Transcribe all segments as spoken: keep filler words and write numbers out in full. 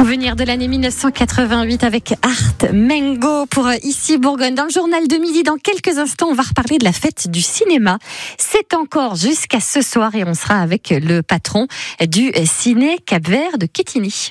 Souvenir de l'année mille neuf cent quatre-vingt-huit avec Art Mengo pour Ici Bourgogne. Dans le journal de midi, dans quelques instants, on va reparler de la fête du cinéma. C'est encore jusqu'à ce soir et on sera avec le patron du Ciné Cap-Vert de Quetigny.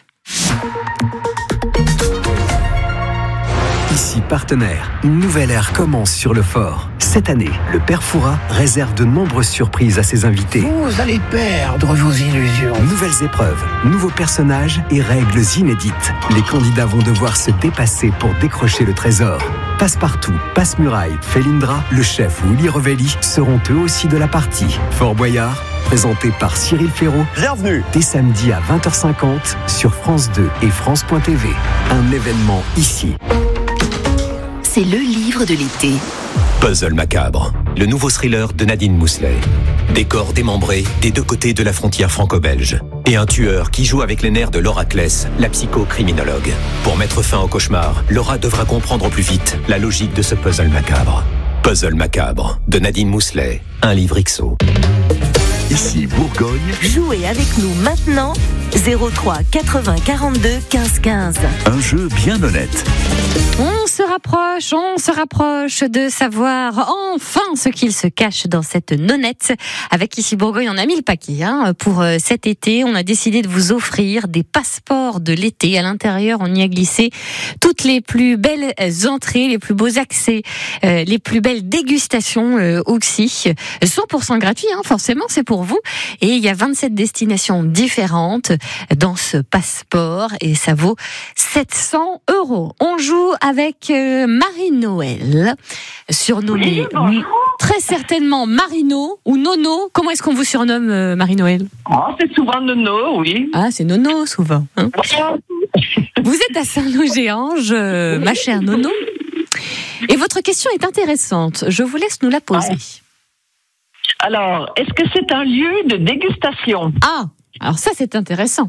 Ici Partenaire, une nouvelle ère commence sur le fort. Cette année, le Père Fouras réserve de nombreuses surprises à ses invités. Vous allez perdre vos illusions. Nouvelles épreuves, nouveaux personnages et règles inédites. Les candidats vont devoir se dépasser pour décrocher le trésor. Passepartout, Passe-Muraille, Felindra, le chef Willy Revelli seront eux aussi de la partie. Fort Boyard, présenté par Cyril Ferraud. Bienvenue. Dès samedi à vingt heures cinquante sur France deux et France point T V. Un événement ici. C'est le livre de l'été. Puzzle macabre, le nouveau thriller de Nadine Mousselet. Des corps démembrés des deux côtés de la frontière franco-belge. Et un tueur qui joue avec les nerfs de Laura Kless, la psychocriminologue. Pour mettre fin au cauchemar, Laura devra comprendre au plus vite la logique de ce puzzle macabre. Puzzle macabre, de Nadine Mousselet, un livre X O. Ici Bourgogne. Jouez avec nous maintenant. zéro trois quatre-vingts quarante-deux quinze quinze. Un jeu bien honnête. On se rapproche, on se rapproche de savoir enfin ce qu'il se cache dans cette nonnette. Avec Ici Bourgogne, on a mis le paquet hein, pour cet été. On a décidé de vous offrir des passeports de l'été. À l'intérieur, on y a glissé toutes les plus belles entrées, les plus beaux accès, euh, les plus belles dégustations euh, aussi. cent pour cent gratuit, hein, forcément, c'est pour vous. Et il y a vingt-sept destinations différentes dans ce passeport et ça vaut sept cents euros. On joue avec euh, Marie-Noël, surnommée oui, très certainement Marino ou Nono. Comment est-ce qu'on vous surnomme euh, Marie-Noël ? Oh, c'est souvent Nono, oui. Ah, c'est Nono souvent. Hein. Vous êtes à Saint-Loup-Géanges, euh, ma chère Nono. Et votre question est intéressante. Je vous laisse nous la poser. Ouais. Alors, est-ce que c'est un lieu de dégustation ? Ah, alors ça c'est intéressant.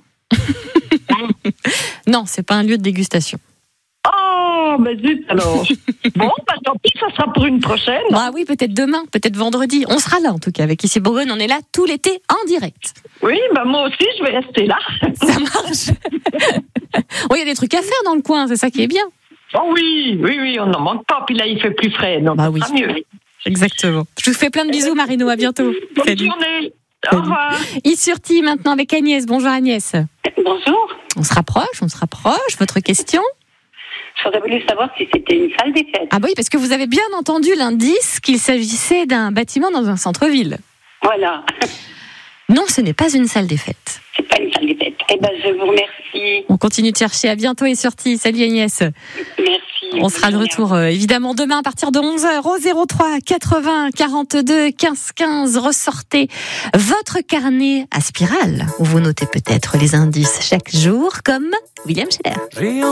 Non, c'est pas un lieu de dégustation. Oh, ben zut alors. Bon, bah tant pis, ça sera pour une prochaine. Bah oui, peut-être demain, peut-être vendredi. On sera là en tout cas avec Ici Bourgogne. On est là tout l'été en direct. Oui, bah moi aussi, je vais rester là. Ça marche. Oh, il y a des trucs à faire dans le coin, c'est ça qui est bien. Oh oui, oui, oui, on n'en manque pas. Puis là, il fait plus frais, donc bah oui. ça sera mieux. Exactement. Je vous fais plein de bisous, Marino. À bientôt. Bonne Salut. journée. Au revoir. Isurti maintenant avec Agnès. Bonjour Agnès. Bonjour. On se rapproche, on se rapproche. Votre question ? J'aurais voulu savoir si c'était une salle des fêtes. Ah bah oui, parce que vous avez bien entendu l'indice qu'il s'agissait d'un bâtiment dans un centre-ville. Voilà. Non, ce n'est pas une salle des fêtes. C'est pas une salle des fêtes. Eh ben, je vous remercie. On continue de chercher. À bientôt Isurti. Salut Agnès. Merci. On sera de retour euh, évidemment demain à partir de onze heures au zéro trois quatre-vingts quarante-deux quinze quinze. Ressortez votre carnet à spirale où vous notez peut-être les indices chaque jour comme William Scheller.